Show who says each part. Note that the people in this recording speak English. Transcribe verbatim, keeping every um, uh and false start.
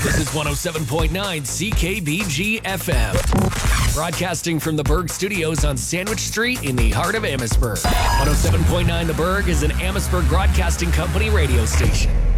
Speaker 1: This is one oh seven point nine C K B G F M. Broadcasting from the Berg Studios on Sandwich Street in the heart of Amherstburg. one oh seven point nine The Berg is an Amherstburg Broadcasting Company radio station.